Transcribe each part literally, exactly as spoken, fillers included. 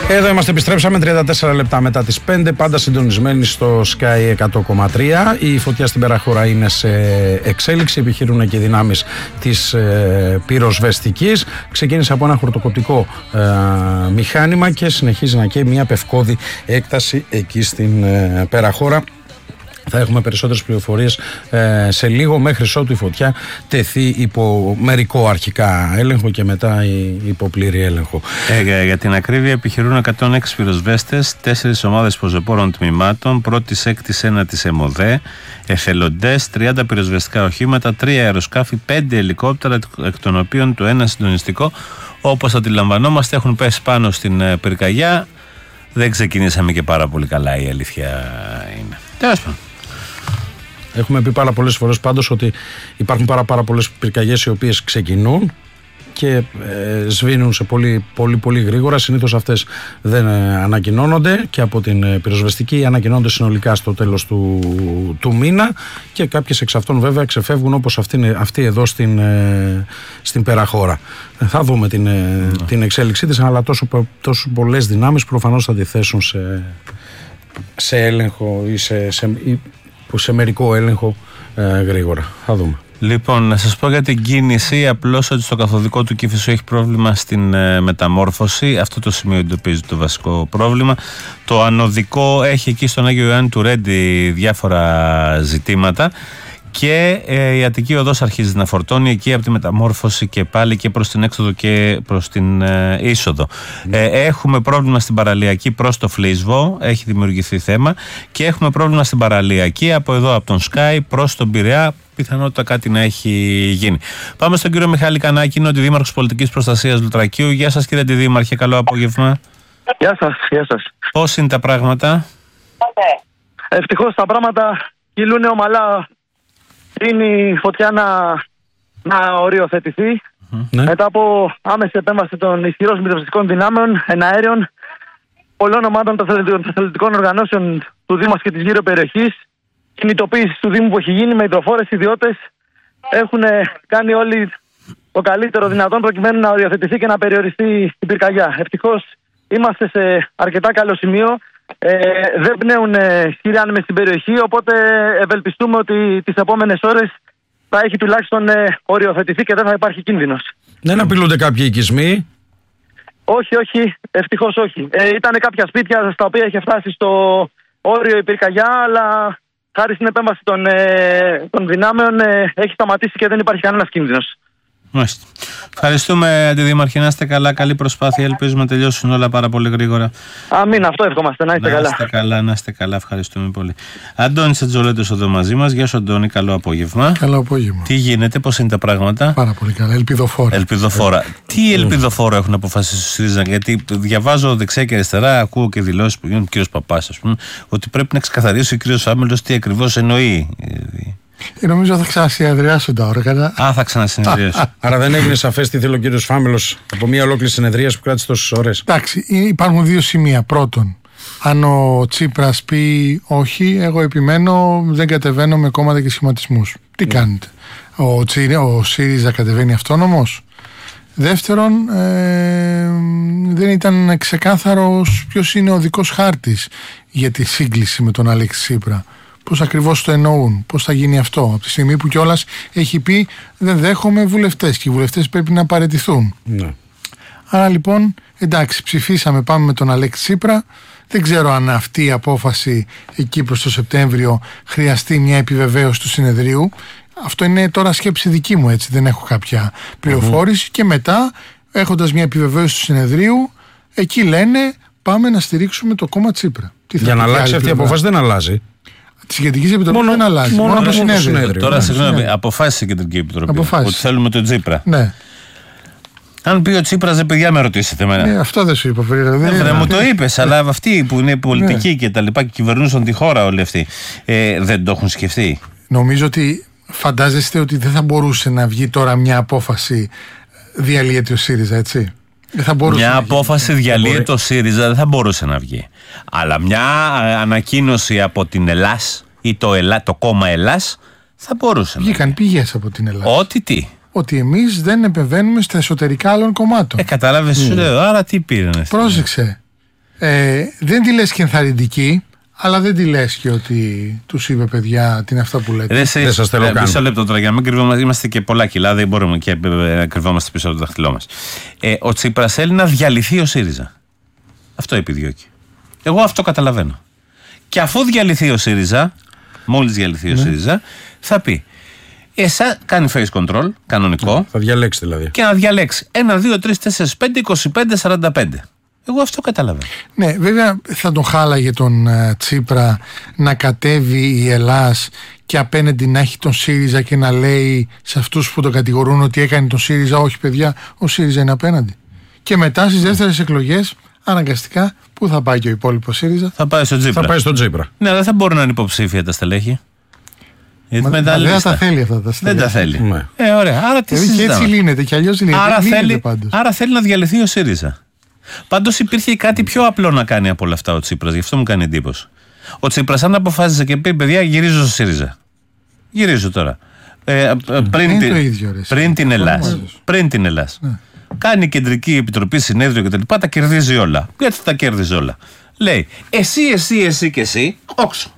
Εδώ είμαστε, επιστρέψαμε τριάντα τέσσερα λεπτά μετά τις πέντε, πάντα συντονισμένοι στο Sky εκατό κόμμα τρία. Η φωτιά στην Περαχώρα είναι σε εξέλιξη, επιχειρούν και οι δυνάμεις της ε, πυροσβεστικής. Ξεκίνησε από ένα χορτοκοπτικό ε, μηχάνημα και συνεχίζει να καίει μια πευκώδη έκταση εκεί στην ε, Περαχώρα. Θα έχουμε περισσότερες πληροφορίες ε, σε λίγο, μέχρι ότου η φωτιά τεθεί υπό μερικό αρχικά έλεγχο και μετά υπό πλήρη έλεγχο. Ε, για, για την ακρίβεια, επιχειρούν εκατόν έξι πυροσβέστες, τέσσερις ομάδες πεζοπόρων τμήματων, πρώτης, έκτης, ένατης ΕΜΟΔΕ, εθελοντές, τριάντα πυροσβεστικά οχήματα, τρία αεροσκάφη, πέντε ελικόπτερα, εκ των οποίων το ένα συντονιστικό. Όπως αντιλαμβανόμαστε, έχουν πέσει πάνω στην ε, πυρκαγιά. Δεν ξεκινήσαμε και πάρα πολύ καλά, η αλήθεια είναι. Τέλος πάντων. Έχουμε πει πάρα πολλές φορές πάντως ότι υπάρχουν πάρα, πάρα πολλές πυρκαγιές οι οποίες ξεκινούν και ε, σβήνουν σε πολύ, πολύ, πολύ γρήγορα. Συνήθως αυτές δεν ε, ανακοινώνονται και από την ε, πυροσβεστική, ανακοινώνονται συνολικά στο τέλος του, του μήνα και κάποιες εξ αυτών βέβαια ξεφεύγουν, όπως αυτή, αυτή εδώ στην, ε, στην Περαχώρα. Ε, θα δούμε την, ε, mm. την εξέλιξή της, αλλά τόσο, τόσο πολλές δυνάμεις προφανώς θα τη θέσουν σε, σε έλεγχο ή σε, σε, ή σε μερικό έλεγχο ε, γρήγορα. Θα δούμε. Λοιπόν, να σας πω για την κίνηση, απλώς ότι στο καθοδικό του Κήφισου έχει πρόβλημα στην ε, μεταμόρφωση. Αυτό το σημείο εντοπίζει το βασικό πρόβλημα. Το ανωδικό έχει εκεί στον Άγιο Ιωάννη του Ρέντι διάφορα ζητήματα και ε, η Αττική Οδός αρχίζει να φορτώνει εκεί από τη μεταμόρφωση και πάλι και προς την έξοδο και προς την ε, είσοδο. Mm. Ε, έχουμε πρόβλημα στην παραλιακή προς το Φλίσβο, έχει δημιουργηθεί θέμα, και έχουμε πρόβλημα στην παραλιακή από εδώ από τον Sky προς τον Πειραιά, πιθανότητα κάτι να έχει γίνει. Πάμε στον κύριο Μιχάλη Κανάκη, είναι ο Αντιδήμαρχος Πολιτικής Προστασίας Λουτρακίου. Γεια σας κύριε Αντιδήμαρχε, καλό απόγευμα. Γεια σας, γεια σας. Πώς είναι τα πράγματα? Ευτυχώς τα πράγματα κυλούν ομαλά. Είναι η φωτιά να, να οριοθετηθεί mm-hmm. μετά από άμεση επέμβαση των ισχυρών πυροσβεστικών δυνάμεων, εναέριων, πολλών ομάδων των θελοντικών οργανώσεων του Δήμου και της γύρω περιοχής, κινητοποίηση του Δήμου που έχει γίνει με υδροφόρες ιδιώτες. Έχουν κάνει όλοι το καλύτερο δυνατόν προκειμένου να οριοθετηθεί και να περιοριστεί η πυρκαγιά. Ευτυχώς είμαστε σε αρκετά καλό σημείο. Ε, δεν πνέουν ισχυροί άνεμοι στην περιοχή, οπότε ευελπιστούμε ότι τις επόμενες ώρες θα έχει τουλάχιστον ε, οριοθετηθεί και δεν θα υπάρχει κίνδυνος. Δεν απειλούνται κάποιοι οικισμοί? Όχι, όχι, ευτυχώς όχι. Ε, ήταν κάποια σπίτια στα οποία είχε φτάσει στο όριο η πυρκαγιά, αλλά χάρη στην επέμβαση των, ε, των δυνάμεων ε, έχει σταματήσει και δεν υπάρχει κανένας κίνδυνος. Μάλιστα. Ευχαριστούμε Αντιδήμαρχε, να είστε καλά, καλή προσπάθεια, ελπίζουμε να τελειώσουν όλα πάρα πολύ γρήγορα. Αμήν, αυτό ευχόμαστε, να είστε να καλά. Να είστε καλά, να είστε καλά, ευχαριστούμε πολύ. Αντώνης Ατζολέτος εδώ μαζί μας, γεια σου Αντώνη, καλό απόγευμα. Καλό απόγευμα. Τι γίνεται, πώς είναι τα πράγματα? Πάρα πολύ καλά, ελπιδοφόρα. Ελπιδοφόρα. Τι ελπιδοφόρο έχουν αποφασίσει στο ΣΥΡΙΖΑ? Γιατί διαβάζω δεξιά και αριστερά, ακούω και δηλώσεις που γίνουν ο κ. Παπάς, ας πούμε, ότι πρέπει να ξεκαθαρίσει ο κ. Φάμελος τι ακριβώς εννοεί. Ε, νομίζω θα ξανασυνεδριάσουν τα όργανα. Α, θα ξανασυνεδριάσουν. Άρα δεν έγινε σαφές τι θέλει ο κύριος Φάμελος από μια ολόκληρη συνεδρία που κράτησε τόσες ώρες. Εντάξει, υπάρχουν δύο σημεία. Πρώτον, αν ο Τσίπρας πει όχι, εγώ επιμένω, δεν κατεβαίνω με κόμματα και σχηματισμούς. Τι yeah. κάνετε? Ο, Τσι, ο ΣΥΡΙΖΑ κατεβαίνει αυτόνομος. Δεύτερον, ε, δεν ήταν ξεκάθαρος ποιος είναι ο δικός χάρτης για τη σύγκληση με τον Αλέξη Τσίπρα. Πώς ακριβώς το εννοούν, πώς θα γίνει αυτό, από τη στιγμή που κιόλας έχει πει δεν δέχομαι βουλευτές και οι βουλευτές πρέπει να παραιτηθούν. Ναι. Άρα λοιπόν, εντάξει, ψηφίσαμε, πάμε με τον Αλέξη Τσίπρα. Δεν ξέρω αν αυτή η απόφαση εκεί προς το Σεπτέμβριο χρειαστεί μια επιβεβαίωση του συνεδρίου. Αυτό είναι τώρα σκέψη δική μου, έτσι, δεν έχω κάποια πληροφόρηση. Mm-hmm. Και μετά, έχοντας μια επιβεβαίωση του συνεδρίου, εκεί λένε πάμε να στηρίξουμε το κόμμα Τσίπρα. Για να αλλάξει αυτή η απόφαση δεν αλλάζει. Τη Κεντρική Επιτροπή δεν αλλάζει. Μόνο, μόνο το συνέδριο. συνέδριο. Τώρα, ναι, συγγνώμη, αποφάσισε η Κεντρική Επιτροπή αποφάσισε. Ότι θέλουμε τον Τσίπρα. Ναι. Αν πει ο Τσίπρας, δεν παιδιά με ρωτήσετε εμένα. Ναι, αυτό δεν σου είπα πριν. Δεν, δεν, δεν μου το είπες, αλλά αυτοί που είναι πολιτικοί ναι. και τα λοιπά και κυβερνούσαν τη χώρα όλοι αυτοί, ε, δεν το έχουν σκεφτεί? Νομίζω ότι φαντάζεστε ότι δεν θα μπορούσε να βγει τώρα μια απόφαση διαλύεται ο ΣΥΡΙΖΑ, έτσι. Θα μια απόφαση διαλύεται ο ΣΥΡΙΖΑ δεν θα μπορούσε να βγει. Αλλά μια ανακοίνωση από την Ελλάς ή το, Ελλά, το κόμμα Ελλάς θα μπορούσε να βγει. Βγήκαν πηγές από την Ελλάδα. Ότι τι? Ότι εμείς δεν επεμβαίνουμε στα εσωτερικά άλλων κομμάτων. Ε, κατάλαβες, mm. σου λέω, άρα τι πήραν? Πρόσεξε. Ε, δεν τη λες και ενθαρρυντική, αλλά δεν τη λες και ότι τους είπε παιδιά τι είναι αυτά που λέτε. Δεν, σε, δεν σας θέλω καν. Μισό λεπτό τώρα, για να μην κρυβόμαστε, είμαστε και πολλά κιλά, δεν μπορούμε και να κρυβόμαστε πίσω από το δάχτυλό μας. Ε, ο Τσίπρας θέλει να διαλυθεί ο ΣΥΡΙΖΑ. Αυτό επιδιώκει. Εγώ αυτό καταλαβαίνω. Και αφού διαλυθεί ο ΣΥΡΙΖΑ, μόλις διαλυθεί ναι. ο ΣΥΡΙΖΑ, θα πει εσά κάνει face control, κανονικό. Ναι, θα διαλέξει δηλαδή. Και να διαλέξει ένα, δύο, τρία, τέσσερα, πέντε, είκοσι πέντε, σαράντα πέντε. Εγώ αυτό καταλαβαίνω. Ναι, βέβαια θα τον χάλαγε τον uh, Τσίπρα να κατέβει η Ελλάς και απέναντι να έχει τον ΣΥΡΙΖΑ και να λέει σε αυτούς που τον κατηγορούν ότι έκανε τον ΣΥΡΙΖΑ, όχι παιδιά, ο ΣΥΡΙΖΑ είναι απέναντι. Και μετά στις δεύτερες εκλογές, αναγκαστικά, πού θα πάει και ο υπόλοιπος ΣΥΡΙΖΑ? Θα πάει στο Τσίπρα. Θα πάει στον Τσίπρα. Ναι, αλλά θα μπορούν να είναι υποψήφια τα στελέχη. Μα, μα δεν τα θέλει αυτά τα στελέχη. Δεν τα θέλει. Ναι. Ε, ωραία. Άρα τι δηλαδή, και έτσι λύνεται και αλλιώς λύνεται. Άρα, λύνεται θέλει, πάντως. άρα θέλει να διαλυθεί ο ΣΥΡΙΖΑ. Πάντως υπήρχε κάτι πιο απλό να κάνει από όλα αυτά ο Τσίπρας, γι' αυτό μου κάνει εντύπωση. Ο Τσίπρας αν αποφάσισε και πει παιδιά γυρίζω στο ΣΥΡΙΖΑ. Γυρίζω τώρα. Ε, πριν, την, ίδιο, ρε, πριν την Ελλάς. Πριν την Ελλάς. Ναι. Κάνει κεντρική επιτροπή, συνέδριο κτλ. Τα, τα κερδίζει όλα. Γιατί τα κέρδιζε όλα? Λέει εσύ, εσύ, εσύ και εσύ, όξο.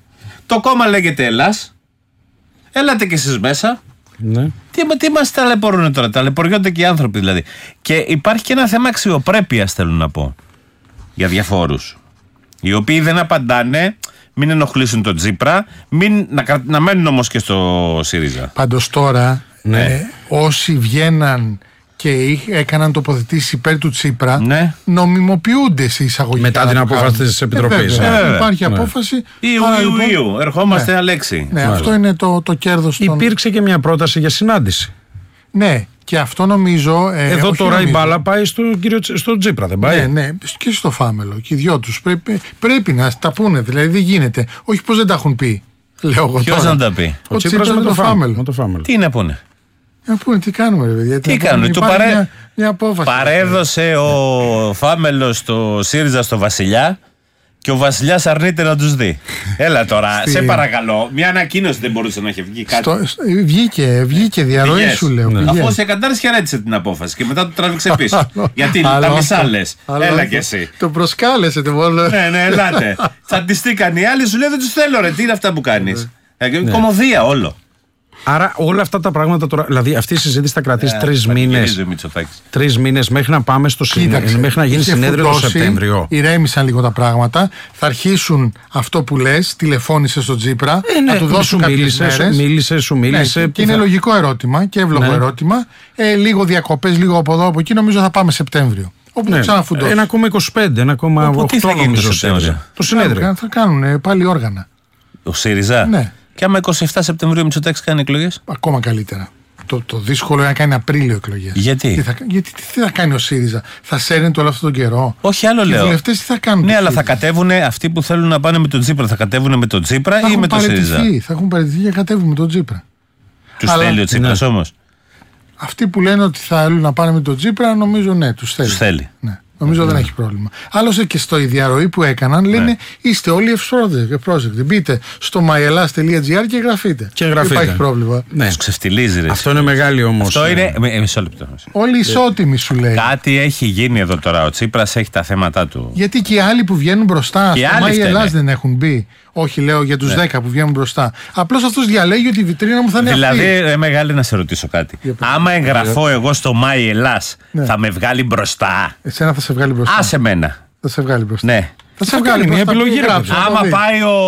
Το κόμμα λέγεται Ελλάς. Έλατε κι εσείς μέσα. Ναι. Τι, τι μας ταλαιπωρούν τώρα, ταλαιπωριόνται και οι άνθρωποι δηλαδή. Και υπάρχει και ένα θέμα αξιοπρέπειας, θέλω να πω, για διαφόρους. Οι οποίοι δεν απαντάνε, μην ενοχλήσουν τον Τσίπρα, μην, να, να μένουν όμως και στο ΣΥΡΙΖΑ. Πάντως τώρα, ναι. ε, όσοι βγαίναν και έκαναν τοποθετήσεις υπέρ του Τσίπρα, ναι. νομιμοποιούνται σε εισαγωγικά. Μετά την απόφαση της Επιτροπής. Ε, ε, ε, υπάρχει ναι. απόφαση. Ιου, Ιου, Ιου, ερχόμαστε ναι. Αλέξη. Ναι, αυτό είναι το, το κέρδος. Υπήρξε και μια πρόταση για συνάντηση. Ναι, και αυτό νομίζω. Ε, Εδώ τώρα νομίζω. Η μπάλα πάει στον κύριο στο Τσίπρα, δεν πάει? Ναι, ναι, και στο Φάμελο. Και οι δυο τους πρέπει, πρέπει να τα πούνε, δηλαδή δεν γίνεται. Όχι πως δεν τα έχουν πει. Λέω εγώ. Ποιος να τα πει? Ο, ο Τσίπρας με το Φάμελο. Τι να πούνε? Να πούνε τι κάνουμε, ρε παιδιά. Τι κάνουμε, του παρέ... μια, μια απόφαση. Παρέδωσε ο Φάμελος το ΣΥΡΙΖΑ στο Βασιλιά και ο Βασιλιάς αρνείται να τους δει. Έλα τώρα, σε παρακαλώ, μια ανακοίνωση δεν μπορούσε να έχει βγει κάτι. Στο, στο, βγήκε, βγήκε διαρροή σου λέω. Ναι. Αφού σε κατάρρης χαιρέτησε την απόφαση και μετά το τράβηξε πίσω. Γιατί τα μισά λες. Έλα κι εσύ. Το προσκάλεσε το μόνο. Ναι, ναι, ελάτε. Τσαντιστήκαν οι άλλοι, σου λέει δεν τους θέλω ρε, τι είναι αυτά που κάνεις. Κομμωδία όλο. Άρα όλα αυτά τα πράγματα τώρα, δηλαδή αυτή η συζήτηση θα κρατήσει τρεις μήνες. Τρεις μήνες μέχρι να πάμε στο συνέδριο, μέχρι να γίνει συνέδριο το Σεπτέμβριο. Ηρέμησαν λίγο τα πράγματα. Θα αρχίσουν αυτό που λες, τηλεφώνησε στον Τσίπρα, ε, ναι, να του δώσουν κάποιες μέρες. Μίλησε, σου μίλησε. Ναι, και είναι λογικό ερώτημα και εύλογο ναι. ερώτημα. Ε, λίγο διακοπές, λίγο από εδώ από εκεί, νομίζω θα πάμε Σεπτέμβριο. Όπου ναι. ξαναφουντώσει. ένα κόμμα είκοσι πέντε, ένα κόμμα οκτώ νομίζω το συνέδριο. Θα κάνουν πάλι όργανα. Ο ΣΥΡΙΖΑ. Ναι. Και άμα είκοσι επτά Σεπτεμβρίου Μητσοτάκης κάνει εκλογές. Ακόμα καλύτερα. Το, το δύσκολο είναι να κάνει Απρίλιο εκλογές. Γιατί? Τι θα, γιατί τι θα κάνει ο ΣΥΡΙΖΑ, θα σέρνει όλο αυτόν τον καιρό? Όχι, άλλο και λέω. Οι βουλευτές τι θα κάνουν? Ναι, αλλά θα κατέβουν αυτοί που θέλουν να πάνε με τον Τσίπρα. Θα κατέβουν με τον Τσίπρα θα ή με τον ΣΥΡΙΖΑ? Θα έχουν παραιτηθεί και κατέβουν με τον Τσίπρα. Τους αλλά... θέλει ο Τσίπρας ναι. όμως. Αυτοί που λένε ότι θέλουν να πάνε με τον Τσίπρα, νομίζω ναι, τους θέλει. Τους θέλει. Ναι. Νομίζω mm. δεν έχει πρόβλημα. Άλλωστε και στο διαρροή που έκαναν λένε ναι. είστε όλοι ευπρόσδεκτοι. Μπείτε στο myellas.gr και γραφείτε. Και γραφείτε. Δεν υπάρχει πρόβλημα. Ναι. Τους ξεφτιλίζει ρε. Αυτό είναι μεγάλη όμως. Αυτό είναι. Ε, μισό λεπτό. Όλοι ισότιμοι σου λέει. Κάτι έχει γίνει εδώ τώρα. Ο Τσίπρας έχει τα θέματα του. Γιατί και οι άλλοι που βγαίνουν μπροστά στο myellas δεν έχουν μπει. Όχι, λέω για τους ναι. δέκα που βγαίνουν μπροστά. Απλώς αυτός διαλέγει ότι η βιτρίνα μου θα είναι δηλαδή, αυτή. Δηλαδή, μεγάλη να σε ρωτήσω κάτι. Άμα εγγραφώ εγώ στο myellas, ναι. θα με βγάλει μπροστά. Εσένα θα σε βγάλει μπροστά. Άσε μένα. Θα σε βγάλει μπροστά. Ναι. Θα σε βγάλει μια επιλογή. Άμα πάει ο,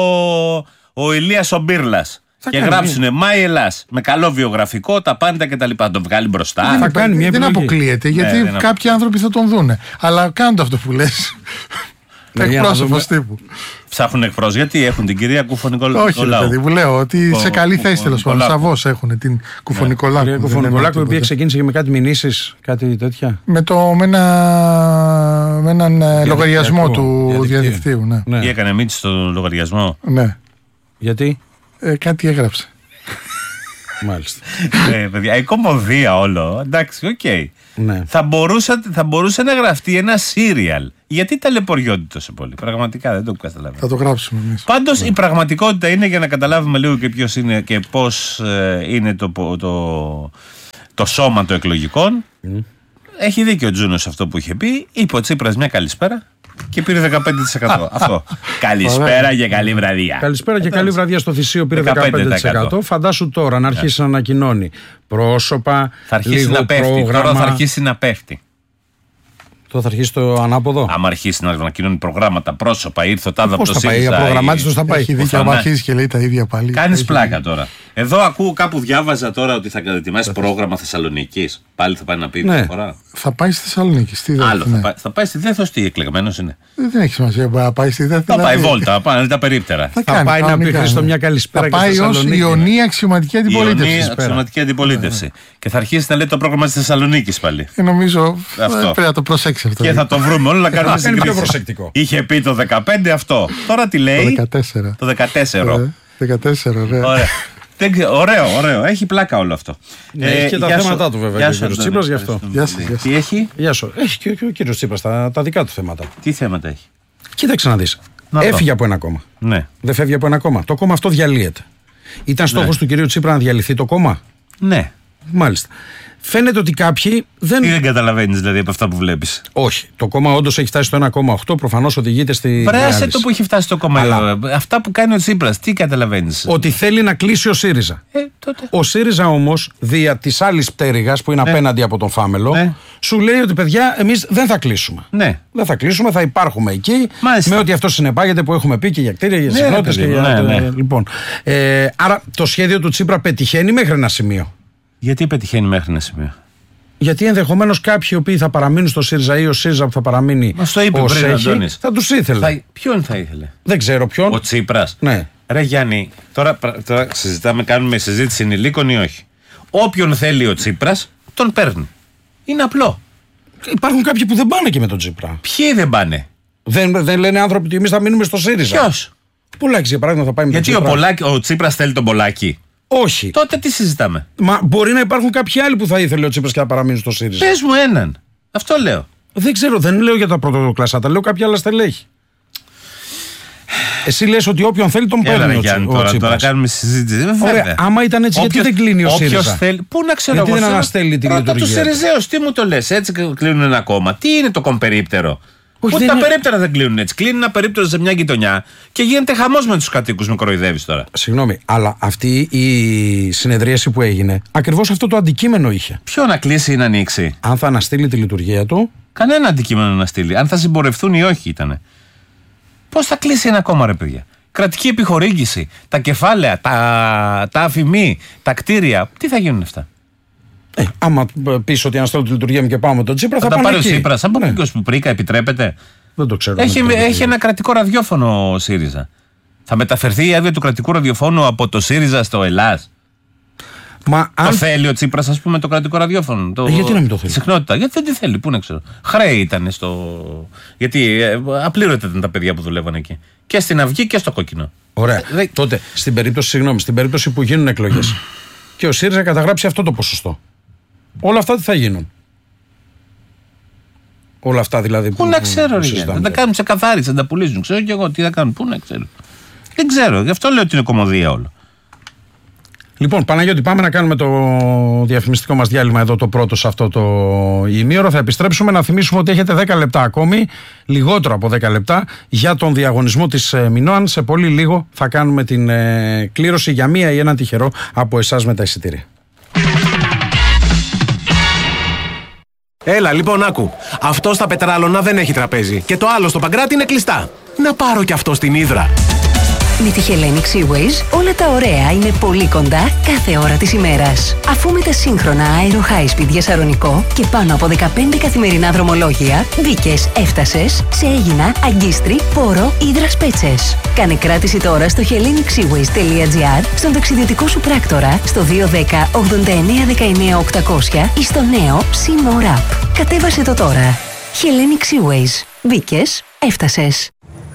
ο Ηλίας ο Μπίρλας και γράψουνε myellas με καλό βιογραφικό, τα πάντα κτλ. Θα τον βγάλει μπροστά. Δεν, θα κάνει μια δεν αποκλείεται γιατί ναι, δεν κάποιοι άνθρωποι θα τον δούνε. Αλλά κάντε αυτό που λες. Εκπρόσωπος τύπου. Ψάχνουν εκπρόσωπο. Γιατί έχουν την κυρία Κουφονικολάκου. Όχι, δηλαδή μου λέω ότι σε καλή θέση τέλος πάντων. Σαβώς έχουν την Κουφονικολάκου. Η Κουφονικολάκου η οποία ξεκίνησε και με κάτι μηνύσεις, κάτι τέτοια. Με έναν λογαριασμό του διαδικτύου. Τι έκανε μύτη στο λογαριασμό? Ναι. Γιατί? Κάτι έγραψε. Μάλιστα. Ναι, παιδιά, η κομμωδία όλο. Εντάξει, οκ. Okay. Ναι. Θα, μπορούσα, θα μπορούσε να γραφτεί ένα serial. Γιατί ταλαιπωριόνται τόσο πολύ? Πραγματικά δεν το καταλαβαίνω. Θα το γράψουμε εμείς. Πάντως ναι. η πραγματικότητα είναι, για να καταλάβουμε λίγο και ποιος είναι και πώς ε, είναι το, το, το, το σώμα των εκλογικών. Mm. Έχει δίκιο ο Τζούνος αυτό που είχε πει. Είπε ο Τσίπρας μια καλησπέρα και πήρε δεκαπέντε τοις εκατό. Αυτό. Καλησπέρα και καλή βραδιά. Καλησπέρα και καλή βραδιά στο Θησίο, πήρε δεκαπέντε τοις εκατό. Φαντάσου τώρα να αρχίσει να ανακοινώνει πρόσωπα, θα αρχίσει λίγο να πέφτει. πρόγραμμα. Τώρα θα αρχίσει να πέφτει. Τώρα θα αρχίσει το ανάποδο. Άμα αρχίσει να ανακοινώνει προγράμματα, πρόσωπα, ήρθε ο τάδε από το ΣΥΡΙΖΑ. Πώς θα πάει, προγραμμάτιστος θα πάει. Έχει δίκιο, άμα αρχίσει και λέει τα ίδια πάλι. Κάνεις πλάκα τώρα. Εδώ ακούω κάπου διάβαζα τώρα ότι θα ετοιμάσει πρόγραμμα Θεσσαλονίκης. Πάλι θα πάει να πει μια φορά. Θα πάει στη Θεσσαλονίκη. Άλλο θα πάει, θα πάει στη Δέθος, τι εκλεγμένος είναι. Δεν έχει σημασία, θα πάει στη Δέθος. Θα πάει βόλτα, θα πάει τα περίπτερα. Θα, θα πάει να πει Χριστό μια καλησπέρα και στη Θεσσαλονίκη. Θα πάει ως Ιωνία αξιωματική αντιπολίτευση. Ιωνία αξιωματική αντιπολίτευση. Και θα αρχίσει να λέει το πρόγραμμα της Θεσσαλονίκης πάλι. Νομίζω πρέπει να το προσέξει αυτό. Και θα το βρούμε όλο να κάνουμε συγκρίσεις. Είχε πει το δεκαπέντε αυτό. Τώρα τι λέει. Το δεκατέσσερα. δεκατέσσερα, ωραία. Ωραίο, ωραίο. Έχει πλάκα όλο αυτό. Ναι, ε, έχει και τα θέματα του βέβαια. Και ο κύριος Τσίπρας γι' αυτό. Γεια σας. Τι έχει? Γεια σου. Έχει και ο κύριος Τσίπρας τα, τα δικά του θέματα. Τι θέματα έχει? Κοίταξε να δεις. Να Έφυγε από ένα κόμμα. Ναι. Δεν φεύγει από ένα κόμμα. Το κόμμα αυτό διαλύεται. Ήταν στόχος ναι. του κυρίου Τσίπρα να διαλυθεί το κόμμα. Ναι. Μάλιστα. Φαίνεται ότι κάποιοι δεν. Τι δεν καταλαβαίνεις δηλαδή από αυτά που βλέπεις? Όχι. Το κόμμα όντως έχει φτάσει στο ένα κόμμα οκτώ, προφανώς οδηγείται στη. Πρέασε το που έχει φτάσει στο κόμμα. Αλλά... Αυτά που κάνει ο Τσίπρας, τι καταλαβαίνεις? Ότι θέλει να κλείσει ο ΣΥΡΙΖΑ. Ε, τότε. Ο ΣΥΡΙΖΑ όμως, δια της άλλης πτέρυγας που είναι ναι. απέναντι από τον Φάμελο, ναι. σου λέει ότι παιδιά, εμείς δεν θα κλείσουμε. Ναι. Δεν θα κλείσουμε, θα υπάρχουμε εκεί. Μάλιστα. Με ό,τι αυτό συνεπάγεται που έχουμε πει και για κτίρια, για συχνότητες ναι, και για. Ναι, ναι. Λοιπόν. Ε, άρα το σχέδιο του Τσίπρα πετυχαίνει μέχρι ένα σημείο. Γιατί πετυχαίνει μέχρι ένα σημείο? Γιατί ενδεχομένως κάποιοι οι οποίοι θα παραμείνουν στο ΣΥΡΙΖΑ ή ο ΣΥΡΙΖΑ που θα παραμείνει ως έχει, θα τους ήθελε. Θα, ποιον θα ήθελε? Δεν ξέρω ποιον. Ο Τσίπρας. Ναι. Ρε Γιάννη, τώρα, τώρα συζητάμε, κάνουμε συζήτηση ενηλίκων ή όχι. Όποιον θέλει ο Τσίπρας, τον παίρνει. Είναι απλό. Υπάρχουν κάποιοι που δεν πάνε και με τον Τσίπρα. Ποιοι δεν πάνε? Δεν, δεν λένε άνθρωποι ότι εμείς θα μείνουμε στο ΣΥΡΙΖΑ. Ποιος? Πολάκης για παράδειγμα θα πάει με Γιατί τον Τσίπρα. Γιατί ο, ο Τσίπρας θέλει τον Πολάκη? Όχι. Τότε τι συζητάμε? Μα μπορεί να υπάρχουν κάποιοι άλλοι που θα ήθελε ο Τσίπρας και να παραμείνουν στο ΣΥΡΙΖΑ. Πες μου έναν. Αυτό λέω. Δεν ξέρω, δεν λέω για τα πρωτοκλασσάτα, λέω κάποια άλλα στελέχη. Εσύ λες ότι όποιον θέλει τον παίρνει ο, Γιάννη, ο τώρα, Τσίπρας. Τώρα κάνουμε συζήτηση. Ωραία, άμα ήταν έτσι, όποιος, γιατί δεν κλείνει ο ΣΥΡΙΖΑ? Θέλει, πού να ξέρω γιατί εγώ. δεν αναστέλει τη λειτουργία. Του ΣΥΡΙΖΑ, τι μου το λες, έτσι κλείνουν ένα κόμμα. Τι είναι το κομπερίπτερο? Όχι, Ούτε τα είναι... περίπτερα δεν κλείνουν έτσι. Κλείνει ένα περίπτερο σε μια γειτονιά και γίνεται χαμός με τους κατοίκους. Με κοροϊδεύεις τώρα. Συγγνώμη, αλλά αυτή η συνεδρίαση που έγινε ακριβώς αυτό το αντικείμενο είχε. Ποιο να κλείσει ή να ανοίξει? Αν θα αναστείλει τη λειτουργία του. Κανένα αντικείμενο να στείλει. Αν θα συμπορευτούν ή όχι ήταν. Πώς θα κλείσει ένα κόμμα, ρε παιδιά? Κρατική επιχορήγηση, τα κεφάλαια, τα, τα αφημί, τα κτίρια. Τι θα γίνουν αυτά? Ε, άμα πεις ότι αναστέλω τη λειτουργία μου και πάω με τον Τσίπρα, θα, θα τα πάρει εκεί. ο Τσίπρας. Από ναι. ποιος που πρίκα επιτρέπεται? Δεν το ξέρω. Έχει, έχει ένα κρατικό ραδιόφωνο ο ΣΥΡΙΖΑ. Θα μεταφερθεί η άδεια του κρατικού ραδιοφώνου από το ΣΥΡΙΖΑ στο Ελλάς? Μα το αν... θέλει ο Τσίπρας, ας πούμε, το κρατικό ραδιόφωνο? Το... Ε, γιατί να μην το θέλει? Συχνότητα. Γιατί δεν τη θέλει, πού να ξέρω. Χρέη ήταν στο. Γιατί ε, απλήρωτα ήταν τα παιδιά που δουλεύαν εκεί. Και στην Αυγή και στο Κόκκινο. Ωραία. Δε... Τότε, στην περίπτωση, συγγνώμη, στην περίπτωση που γίνουν εκλογές και ο ΣΥΡΙΖΑ καταγράψει αυτό το ποσοστό, όλα αυτά τι θα γίνουν? Όλα αυτά δηλαδή. Πού που, να ξέρω, ρε. Θα τα κάνουν σε καθάριση, θα τα πουλήσουν. Ξέρω κι εγώ τι θα κάνουν. Πού να ξέρω. Δεν ξέρω. Γι' αυτό λέω ότι είναι κομμωδία όλο. Λοιπόν, Παναγιώτη, πάμε να κάνουμε το διαφημιστικό μας διάλειμμα εδώ, το πρώτο σε αυτό το ημίωρο. Θα επιστρέψουμε να θυμίσουμε ότι έχετε δέκα λεπτά ακόμη, λιγότερο από δέκα λεπτά, για τον διαγωνισμό της Μινώαν. Σε πολύ λίγο θα κάνουμε την ε, κλήρωση για μία ή έναν τυχερό από εσάς με τα εισιτήρια. Έλα, λοιπόν, άκου. Αυτό στα Πετράλωνα δεν έχει τραπέζι. Και το άλλο στο Παγκράτη είναι κλειστά. Να πάρω κι αυτό στην Ύδρα. Με τη Hellenic Seaways όλα τα ωραία είναι πολύ κοντά κάθε ώρα της ημέρας. Αφού με τα σύγχρονα Aero High Speed για Σαρονικό και πάνω από δεκαπέντε καθημερινά δρομολόγια, μπήκες, έφτασες σε Αίγινα, Αγκίστρι, Πόρο, Ύδρας Πέτσες. Κάνε κράτηση τώρα στο hellenic seaways τελεία gr, στον ταξιδιωτικό σου πράκτορα, στο δύο ένα μηδέν ογδόντα εννέα δεκαεννέα οκτακόσια ή στο νέο SeaMore App. Κατέβασε το τώρα. Hellenic Seaways. Μπήκες, έφτασες.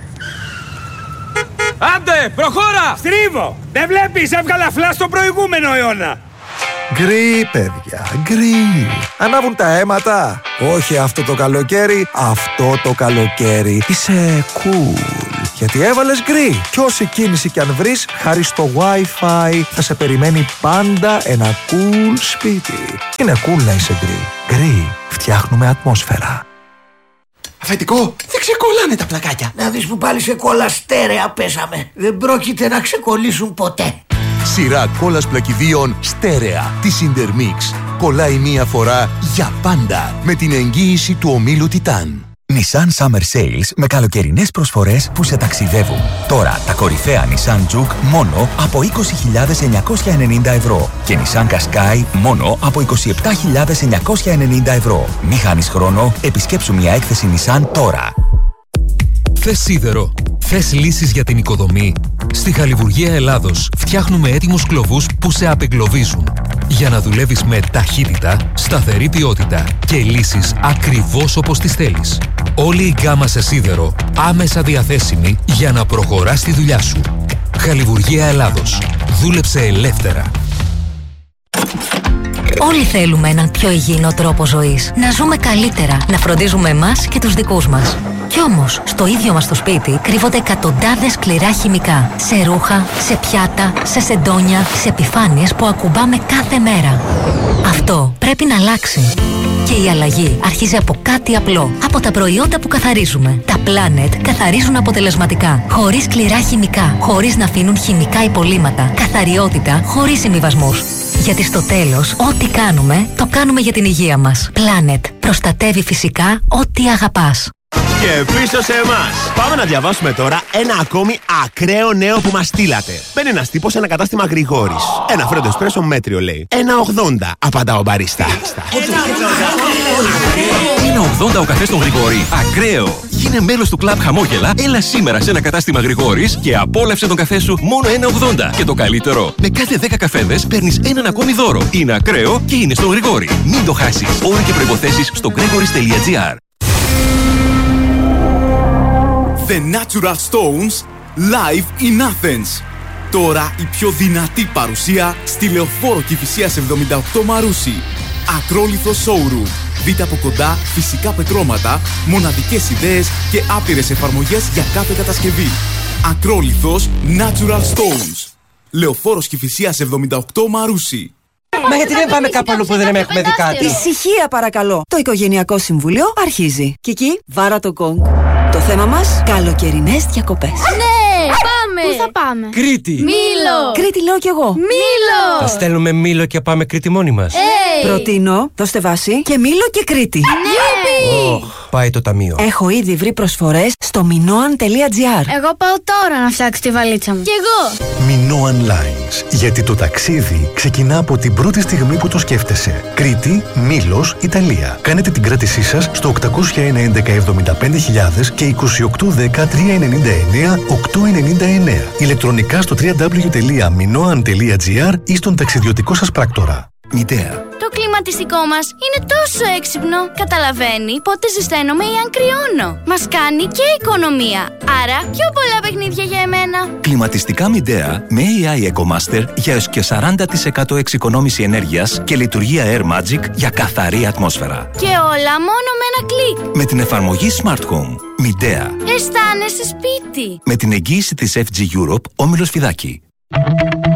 Άντε, προχώρα! Στρίβω! Δεν βλέπεις, έβγαλα φλα στο προηγούμενο αιώνα! Γκρι, παιδιά, γκρι. Ανάβουν τα αίματα. Όχι αυτό το καλοκαίρι, αυτό το καλοκαίρι. Είσαι cool. Γιατί έβαλες γκρι. Κι όση κίνηση κι αν βρεις, χάρη στο Wi-Fi θα σε περιμένει πάντα ένα cool σπίτι. Είναι cool να είσαι γκρι. Γκρι, φτιάχνουμε ατμόσφαιρα. Αφεντικό, δεν ξεκολλάνε τα πλακάκια. Να δεις που πάλι σε κόλλα στέρεα πέσαμε. Δεν πρόκειται να ξεκολλήσουν ποτέ. Σειρά κόλλας πλακιδίων στέρεα της Intermix. Κολλάει μία φορά για πάντα με την εγγύηση του ομίλου Titan. Nissan Summer Sales με καλοκαιρινές προσφορές που σε ταξιδεύουν. Τώρα τα κορυφαία Nissan Juke μόνο από είκοσι χιλιάδες εννιακόσια ενενήντα ευρώ και Nissan Qashqai μόνο από είκοσι επτά χιλιάδες εννιακόσια ενενήντα ευρώ. Μη χάνεις χρόνο, επισκέψου μια έκθεση Nissan τώρα. Θες σίδερο? Θες λύσεις για την οικοδομή? Στη Χαλιβουργία Ελλάδος φτιάχνουμε έτοιμους κλωβούς που σε απεγκλωβίζουν για να δουλεύεις με ταχύτητα, σταθερή ποιότητα και λύσεις ακριβώς όπως τις θέλεις. Όλη η γκάμα σε σίδερο άμεσα διαθέσιμη για να προχωράς τη δουλειά σου. Χαλιβουργία Ελλάδος. Δούλεψε ελεύθερα. Όλοι θέλουμε έναν πιο υγιεινό τρόπο ζωής. Να ζούμε καλύτερα, να φροντίζουμε εμάς και τους δικούς μας. Κι όμως, στο ίδιο μας το σπίτι κρύβονται εκατοντάδες σκληρά χημικά. Σε ρούχα, σε πιάτα, σε σεντόνια, σε επιφάνειες που ακουμπάμε κάθε μέρα. Αυτό πρέπει να αλλάξει. Και η αλλαγή αρχίζει από κάτι απλό. Από τα προϊόντα που καθαρίζουμε. Τα Planet καθαρίζουν αποτελεσματικά. Χωρίς σκληρά χημικά. Χωρίς να αφήνουν χημικά υπολείμματα. Καθαριότητα χωρίς συμβιβασμούς. Γιατί στο τέλος, ό,τι κάνουμε, το κάνουμε για την υγεία μας. Planet. Προστατεύει φυσικά ό,τι αγαπάς. Και πίσω σε εμάς. Πάμε να διαβάσουμε τώρα ένα ακόμη ακραίο νέο που μας στείλατε. Μπαίνει ένας τύπος σε ένα κατάστημα Γρηγόρης. Ένα φρέντο εσπρέσο μέτριο λέει. ένα ογδόντα, απαντά ο μπαρίστα. ένα ογδόντα ο καφές στον Γρηγόρη. Ακραίο! Γίνε μέλος του κλαμπ Χαμόγελα. Έλα σήμερα σε ένα κατάστημα Γρηγόρης και απόλαυσε τον καφέ σου μόνο ένα ογδόντα. Και το καλύτερο, με κάθε δέκα καφέδες παίρνεις έναν ακόμη δώρο. Είναι ακραίο και είναι στον Γρηγόρη. Μην το χάσεις. Όροι και προϋποθέσεις στο gregoris τελεία gr. The Natural Stones live in Athens. Τώρα η πιο δυνατή παρουσία στη Λεωφόρο Κηφισίας εβδομήντα οκτώ Μαρούσι. Ακρόλιθο showroom. Δείτε από κοντά φυσικά πετρώματα, μοναδικές ιδέες και άπειρες εφαρμογές για κάθε κατασκευή. Ακρόλιθος Natural Stones. Λεωφόρος Κηφισίας εβδομήντα οκτώ Μαρούσι. Μα γιατί δεν πάμε κάπου αλλού που δεν έχουμε δει κάτι? Ησυχία παρακαλώ. Το Οικογενειακό Συμβούλιο αρχίζει. Κική, βάρα το γκονγκ. Το θέμα μας, καλοκαιρινές διακοπές. Ναι, πάμε! Πού θα πάμε? Κρήτη! Μήλο! Κρήτη λέω κι εγώ. Μήλο! Θα στέλνουμε Μήλο και πάμε Κρήτη μόνοι μας. Hey. Προτείνω, δώστε βάση και Μήλο και Κρήτη. Ναι! Oh, πάει το ταμείο. Έχω ήδη βρει προσφορές στο minoan τελεία gr. Εγώ πάω τώρα να φτιάξω τη βαλίτσα μου. Κι εγώ! Minoan Lines. Γιατί το ταξίδι ξεκινά από την πρώτη στιγμή που το σκέφτεσαι. Κρήτη, Μήλος, Ιταλία. Κάνετε την κράτησή σας στο οκτακόσια ένα έντεκα εβδομήντα πέντε χιλιάδες και είκοσι οκτώ δέκα τριακόσια ενενήντα εννέα οκτακόσια ενενήντα εννέα. Ηλεκτρονικά στο double-u double-u double-u τελεία minoan τελεία gr ή στον ταξιδιωτικό σας πράκτορα. Μητέα. Το κλιματιστικό μας είναι τόσο έξυπνο. Καταλαβαίνει πότε ζεσταίνομαι ή αν κρυώνω. Μας κάνει και οικονομία. Άρα πιο πολλά παιχνίδια για εμένα. Κλιματιστικά Μητέα με έι άι EcoMaster για έως και σαράντα τοις εκατό εξοικονόμηση ενέργειας και λειτουργία Air Magic για καθαρή ατμόσφαιρα. Και όλα μόνο με ένα κλικ. Με την εφαρμογή Smart Home. Μητέα. Αισθάνεσαι σπίτι. Με την εγγύηση της εφ τζι Europe, Όμιλος Φιδάκη.